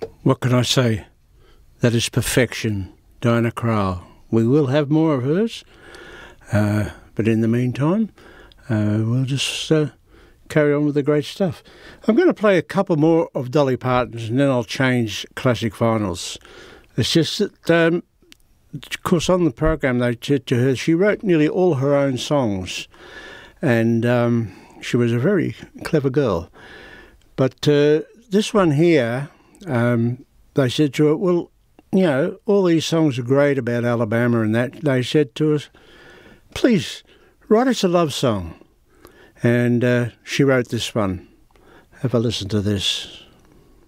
What can I say? That is perfection, Diana Krall. We will have more of hers, but in the meantime, we'll just carry on with the great stuff. I'm going to play a couple more of Dolly Parton's and then I'll change classic finals. It's just that, of course, on the program they said to her she wrote nearly all her own songs, and she was a very clever girl. But this one here, they said to her, well, you know, all these songs are great about Alabama and that. They said to us, please, write us a love song. And she wrote this one. Have a listen to this.